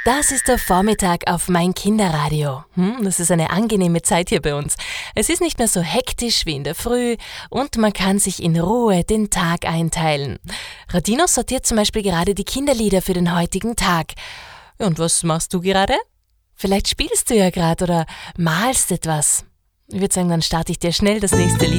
Das ist der Vormittag auf mein Kinderradio. Das ist eine angenehme Zeit hier bei uns. Es ist nicht mehr so hektisch wie in der Früh und man kann sich in Ruhe den Tag einteilen. Radino sortiert zum Beispiel gerade die Kinderlieder für den heutigen Tag. Und was machst du gerade? Vielleicht spielst du ja gerade oder malst etwas. Ich würde sagen, dann starte ich dir schnell das nächste Lied.